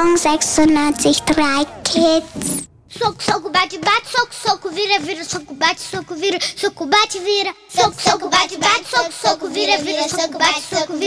Song 96.3 Kids. Soco, soco, bate, bate, soco, soco, vira, vira, soco, bate, vira, soco, bate, vira. Soco, soco, bate, bate, soco, soco, vira, vira, soco, bate, vira.